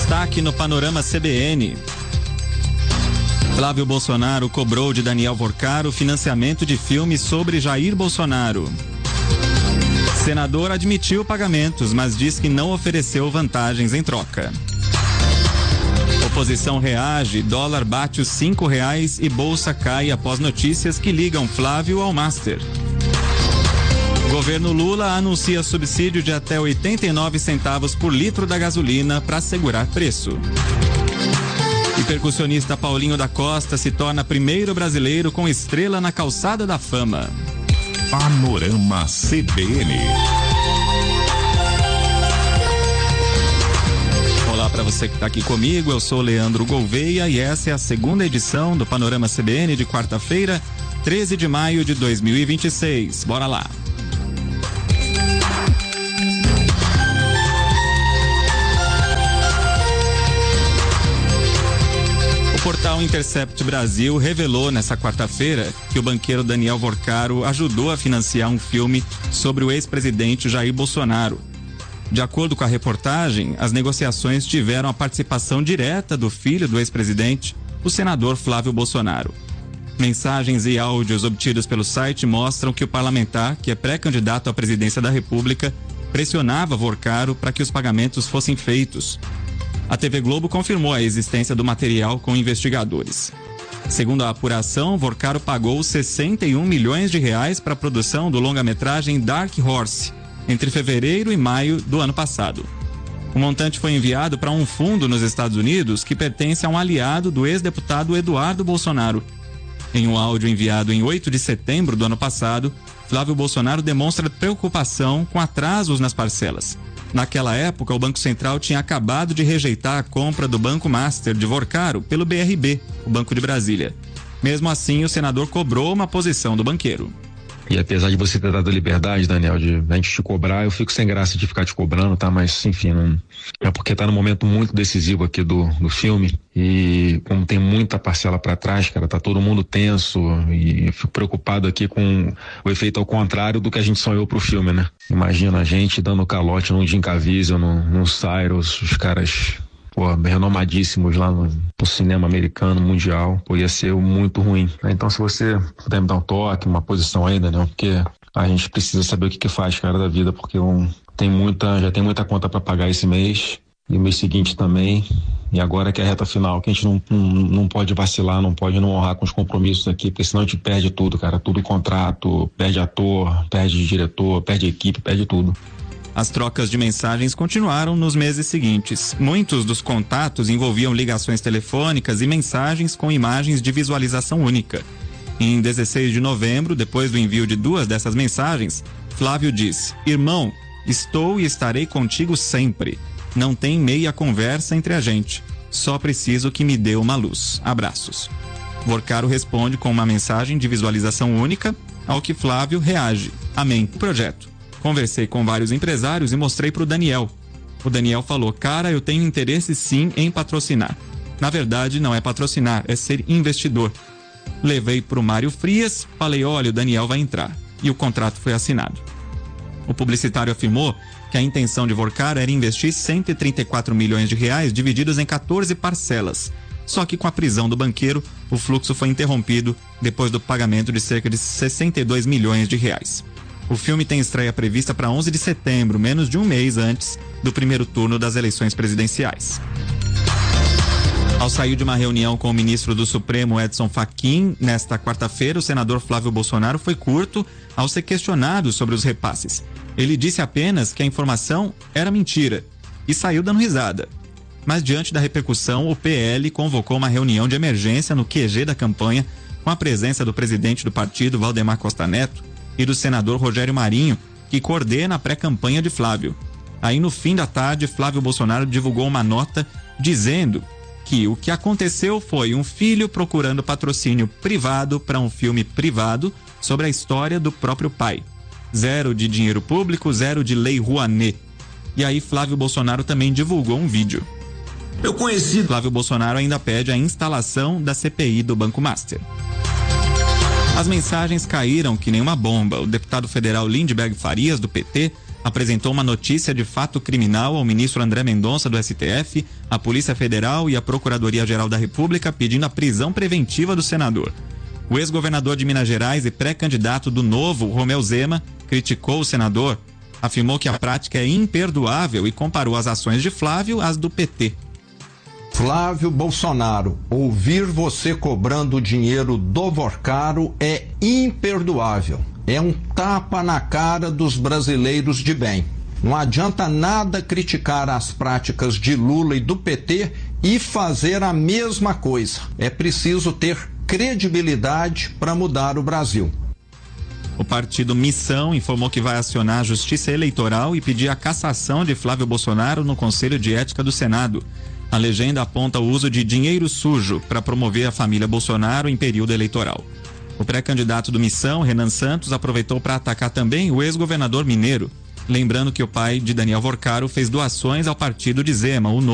Destaque no Panorama CBN. Flávio Bolsonaro cobrou de Daniel Vorcaro financiamento de filme sobre Jair Bolsonaro. Senador admitiu pagamentos, mas diz que não ofereceu vantagens em troca. Oposição reage, dólar bate os R$5 e bolsa cai após notícias que ligam Flávio ao Master. Governo Lula anuncia subsídio de até 89 centavos por litro da gasolina para segurar preço. E percussionista Paulinho da Costa se torna primeiro brasileiro com estrela na Calçada da Fama. Panorama CBN. Olá para você que está aqui comigo, eu sou Leandro Gouveia e essa é a segunda edição do Panorama CBN de quarta-feira, 13 de maio de 2026. Bora lá! O portal Intercept Brasil revelou nessa quarta-feira que o banqueiro Daniel Vorcaro ajudou a financiar um filme sobre o ex-presidente Jair Bolsonaro. De acordo com a reportagem, as negociações tiveram a participação direta do filho do ex-presidente, o senador Flávio Bolsonaro. Mensagens e áudios obtidos pelo site mostram que o parlamentar, que é pré-candidato à presidência da República, pressionava Vorcaro para que os pagamentos fossem feitos. A TV Globo confirmou a existência do material com investigadores. Segundo a apuração, Vorcaro pagou R$61 milhões para a produção do longa-metragem Dark Horse, entre fevereiro e maio do ano passado. O montante foi enviado para um fundo nos Estados Unidos que pertence a um aliado do ex-deputado Eduardo Bolsonaro. Em um áudio enviado em 8 de setembro do ano passado, Flávio Bolsonaro demonstra preocupação com atrasos nas parcelas. Naquela época, o Banco Central tinha acabado de rejeitar a compra do Banco Master de Vorcaro pelo BRB, o Banco de Brasília. Mesmo assim, o senador cobrou uma posição do banqueiro. E apesar de você ter dado a liberdade, Daniel, de a gente te cobrar, eu fico sem graça de ficar te cobrando, tá? Mas, enfim, não... é porque tá num momento muito decisivo aqui do filme e como tem muita parcela pra trás, cara, tá todo mundo tenso e eu fico preocupado aqui com o efeito ao contrário do que a gente sonhou pro filme, né? Imagina a gente dando calote num Jim Caviezel, num Cyrus, os caras... renomadíssimos lá no cinema americano, mundial, ia ser muito ruim. Então, se você puder me dar um toque, uma posição aí, Daniel, porque a gente precisa saber o que faz, cara, da vida, porque já tem muita conta para pagar esse mês, e o mês seguinte também, e agora que é a reta final, que a gente não pode vacilar, não pode não honrar com os compromissos aqui, porque senão a gente perde tudo, cara, tudo contrato, perde ator, perde diretor, perde equipe, perde tudo. As trocas de mensagens continuaram nos meses seguintes. Muitos dos contatos envolviam ligações telefônicas e mensagens com imagens de visualização única. Em 16 de novembro, depois do envio de 2 dessas mensagens, Flávio disse: "Irmão, estou e estarei contigo sempre. Não tem meia conversa entre a gente. Só preciso que me dê uma luz. Abraços." Vorcaro responde com uma mensagem de visualização única, ao que Flávio reage: "Amém. O projeto. Conversei com vários empresários e mostrei para o Daniel. O Daniel falou: cara, eu tenho interesse sim em patrocinar. Na verdade, não é patrocinar, é ser investidor. Levei para o Mário Frias, falei: olha, o Daniel vai entrar. E o contrato foi assinado." O publicitário afirmou que a intenção de Vorcaro era investir R$134 milhões divididos em 14 parcelas. Só que com a prisão do banqueiro, o fluxo foi interrompido depois do pagamento de cerca de R$62 milhões. O filme tem estreia prevista para 11 de setembro, menos de um mês antes do primeiro turno das eleições presidenciais. Ao sair de uma reunião com o ministro do Supremo, Edson Fachin, nesta quarta-feira, o senador Flávio Bolsonaro foi curto ao ser questionado sobre os repasses. Ele disse apenas que a informação era mentira e saiu dando risada. Mas diante da repercussão, o PL convocou uma reunião de emergência no QG da campanha, com a presença do presidente do partido, Valdemar Costa Neto, e do senador Rogério Marinho, que coordena a pré-campanha de Flávio. Aí, no fim da tarde, Flávio Bolsonaro divulgou uma nota dizendo que o que aconteceu foi um filho procurando patrocínio privado para um filme privado sobre a história do próprio pai. 0 de dinheiro público, 0 de lei Rouanet. E aí, Flávio Bolsonaro também divulgou um vídeo. Flávio Bolsonaro ainda pede a instalação da CPI do Banco Master. As mensagens caíram que nem uma bomba. O deputado federal Lindbergh Farias, do PT, apresentou uma notícia de fato criminal ao ministro André Mendonça do STF, à Polícia Federal e à Procuradoria-Geral da República pedindo a prisão preventiva do senador. O ex-governador de Minas Gerais e pré-candidato do Novo, Romeu Zema, criticou o senador, afirmou que a prática é imperdoável e comparou as ações de Flávio às do PT. Flávio Bolsonaro, ouvir você cobrando o dinheiro do Vorcaro é imperdoável. É um tapa na cara dos brasileiros de bem. Não adianta nada criticar as práticas de Lula e do PT e fazer a mesma coisa. É preciso ter credibilidade para mudar o Brasil. O partido Missão informou que vai acionar a Justiça Eleitoral e pedir a cassação de Flávio Bolsonaro no Conselho de Ética do Senado. A legenda aponta o uso de dinheiro sujo para promover a família Bolsonaro em período eleitoral. O pré-candidato do Missão, Renan Santos, aproveitou para atacar também o ex-governador mineiro, lembrando que o pai de Daniel Vorcaro fez doações ao partido de Zema, o Novo.